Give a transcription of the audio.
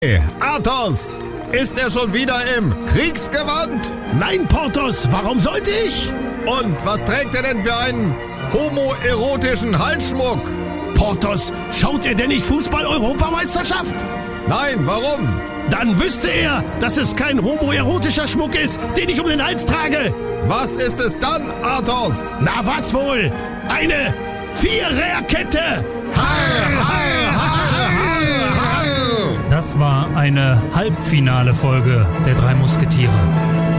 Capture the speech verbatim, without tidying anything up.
Athos, ist er schon wieder im Kriegsgewand? Nein, Porthos, warum sollte ich? Und was trägt er denn für einen homoerotischen Halsschmuck? Porthos, schaut er denn nicht Fußball-Europameisterschaft? Nein, warum? Dann wüsste er, dass es kein homoerotischer Schmuck ist, den ich um den Hals trage. Was ist es dann, Athos? Na was wohl? Eine Viererkette! Harr, harr, harr, harr, harr. Das war eine Halbfinale-Folge der drei Musketiere.